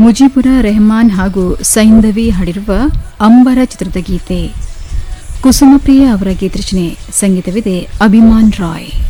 ಮುಜಿಬುರ ರೆಹಮಾನ್ ಹಾಗೂ ಸೈಂಧವಿ ಹಾಡಿರುವ ಅಂಬರ ಚಿತ್ರದ ಗೀತೆ. ಕುಸುಮಪ್ರಿಯ ಅವರ ಗೀತರಚನೆ, ಸಂಗೀತವಿದೆ ಅಭಿಮಾನ್ ರಾಯ್.